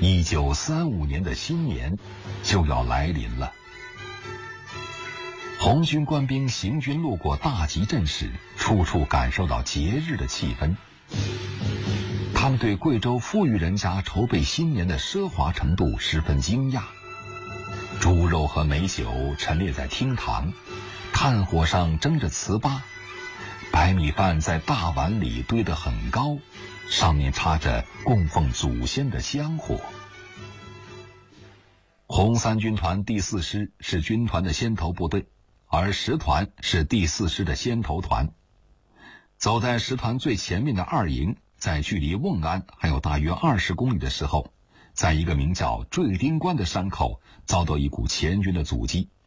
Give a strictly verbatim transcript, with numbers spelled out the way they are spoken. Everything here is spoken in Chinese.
一九三五年的新年就要来临了。红军官兵行军路过大集镇时，处处感受到节日的气氛。他们对贵州富裕人家筹备新年的奢华程度十分惊讶。猪肉和美酒陈列在厅堂，炭火上蒸着糍粑，白米饭在大碗里堆得很高，上面插着供奉祖先的香火。红三军团第四师是军团的先头部队，而十团是第四师的先头团。走在十团最前面的二营，在距离瓮安还有大约二十公里的时候，在一个名叫坠丁关的山口遭到一股前军的阻击，